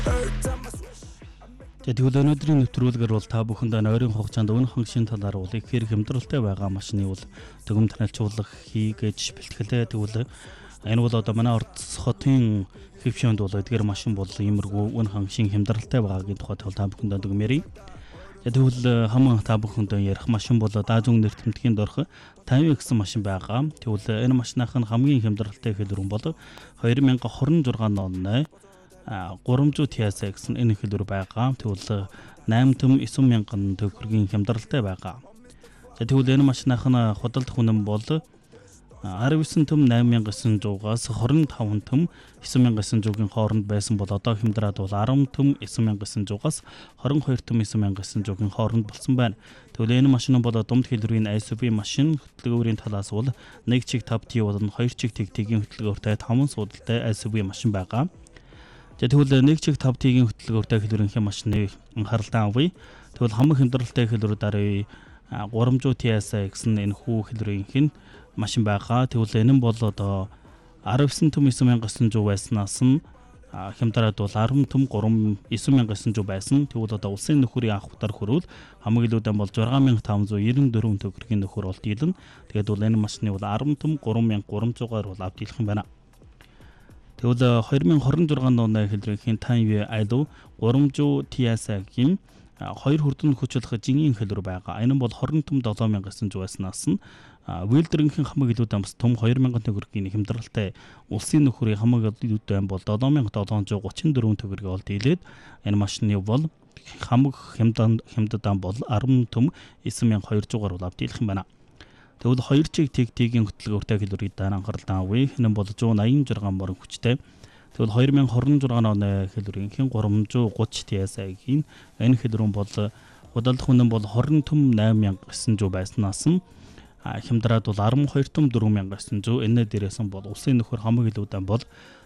Тэгвэл өнөөдрийн нэвтрүүлгээр бол та бүхэнд ойрын хугацаанд өнө хангашийн талаар бол их хэрэг хямдралтай байгаа машины бол дүгм танилцуулах хийгээж бэлтгэлээ. Тэгвэл энэ бол одоо манай Орос хотын хэвшээнд бол эдгээр машин бол иймэрхүү өнө хангашийн хямдралтай байгаагийн тухайд та бүхэнд дүгмээрий. Тэгвэл хамаа та бүхэнд ярих машин бол даажун нэртэмтгийн дорх 50 гэсэн машин байгаа. Тэгвэл энэ машинах нь хамгийн хямдралтай хэлбэр бол 2026 оны 300 TS гэсэн энэ хэлбэр байгаа. Тэгвэл 8 төм 9,000 төгрөгийн хямдралтай байгаа. Тэгвэл энэ машинах нь худалдах үнэн бол 19 төм 8,900-аас 25 төм 9,900-гийн хооронд байсан бол одоо хямдраад бол 10 төм 9,900-аас 22 төм 9,900-гийн хооронд болсон байна. Тэгвэл энэ машин бол дунд хэлбэрийн SUV машин. Хөтөлбөрийн талаас бол 1 чиг 5T болон 2 чиг TT-ийн хөтөлбөртэй 5 суудалтай SUV машин байгаа. Тэгвэл 1 чиг 5T-ийн хөтөлбөртэй хэлбэрийн машины анхааралтай авъя. Тэгвэл хамаг хямдралтай хэлбэрээр 300 TS гэсэн энэ хүү хэлбэрийн машин байгаа. Тэгвэл энэ нь бол одоо 19 төм 9,900 байснаас нь хямдраад бол 10 төм 9,900 байсан. Тэгвэл одоо улсын нөхөрийн анх удаар хөрвөл хамаг илүүдэн бол 6,594 төгрөгийн нөхөр бол дийлэн. Тэгээд бол энэ машины бол 10 төм 3,300-аар бол авдийлах юм байна. Тэгвэл 2026 оны хэлбэрийн Taycan Aido 300 TS-ийн 2 хүрдэн хүчлэх жингийн хэлбэр байгаа. Энэ бол 20 төм 7,900 байснаас нь вилдрингийн хамаг илүүдэн бас төм 2,000 төгрөгийн хямдралтай улсын нөхөрийн хамаг илүүдэн бол 7,734 төгрөгийн бол дийлээд энэ машины бол хамаг хямддан бол 10 төм 9,200-аар бол авдийлах юм байна. Тэгвэл 2 чиг TT-ийн хөтөлбөртэй хэлбэрийг дараа анхааралтай авъя. Энэ бол 186 морин хүчтэй. Тэгвэл 2026 оны хэлбэрийн 330 TS-ийн энэ хэлбэр бол худалдах үнэн бол 20 төм 8,900 байснаас нь хямдраад бол 12 төм 4,900. Энэ дээрээс нь бол улсын нөхөр хамаг илүүдэн бол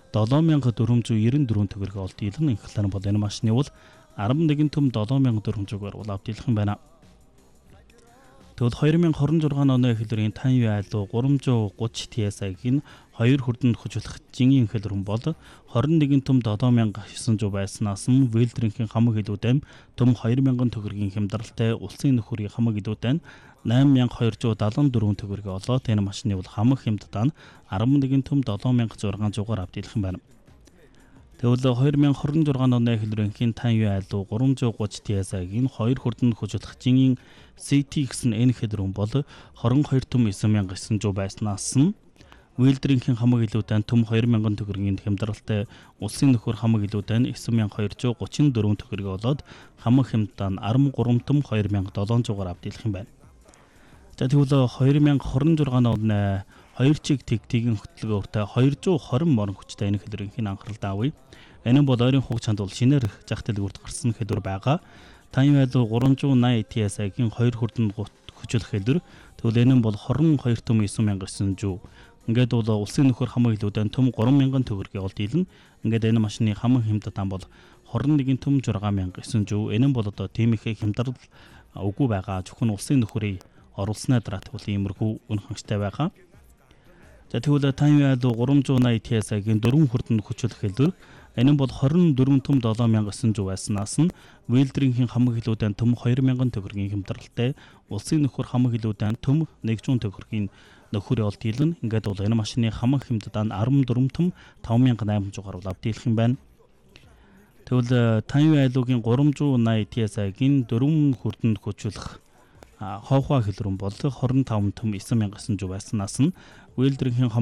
7,494 төгрөг бол дийлэн. Инхлаар бол энэ машины бол 11 төм 7,400-аар бол авдийлах юм байна. Тэгвэл 2026 оны хэлбэрийн Taycan Aido 330 TS-ийн 2 хүрдэнд хүчлэх жингийн хэлбэр бол 21 төм 7,900 байснаас нь вилдрингийн хамаг илүүдэн төм 2,000 төгрөгийн хямдралтай улсын нөхөрийн хамаг илүүдэн 8,274 төгрөг болоод энэ машины бол хамаг хямддаа нь 11 төм 7,600-аар авдийлах юм байна. Тэгвэл 2026 оны хэлбэрийн Taycan Aido 330 TS-ийн 2 хүрдэнд хүчлэх жингийн CT гэсэн энэ хэлбэр бол 22 төм 9,900 байснаас нь вилдрингийн хамаг илүүдэн төм 2,000 төгрөгийн хямдралтай улсын нөхөр хамаг илүүдэн 9,234 төгрөг болоод хамаг хямддаа нь 13 төм 2,700-аар авдийлах юм байна. Тэгвэл 2026 оны 2 чиг TT-ийн хөтөлбөртэй 220 морин хүчтэй энэ хэлбэрийн анхааралтай авъя. Энэ бол ойрын хугацаанд бол шинээр зах дэлгүүрт гарсан хэлбэр байгаа. Taycan Aido 380 TS-ийн 2 хүрдэнд хүчлэх хэлбэр. Тэгвэл энэ бол 22 төм 9,900. Ингээд бол улсын нөхөр хамаг илүүдэн төм 3,000 төгрөгийн бол дийлэн. Ингээд энэ машины хамаг хямддан бол 21 төм 6,900. Энэ бол одоо тийм их хямдрал үгүй байгаа. Зөвхөн улсын нөхөрийн оруулснаа дараа тэгвэл иймэрхүү үн хангалттай байгаа. Тэгвэл Taycan Aido 380 TS-ийн 4 хүрдэнд хүчлэх хэлбэр. Энэ бол 24 төм 7,900 байснаас нь вилдрингийн хамаг илүүдэн төм 2,000 төгрөгийн хямдралтай улсын нөхөр хамаг илүүдэн төм 100 төгрөгийн нөхөр бол дийлэн. Ингээд бол энэ машины хамаг хямддаа нь 14 төм 5,800-аар бол авдийлах юм байна. Тэгвэл Taycan Aido-гийн 380 TS-ийн 4 хүрдэнд хүчлэх ховхоо хэлбэр бол 25 төм 9,900 байснаас нь вилдрингийн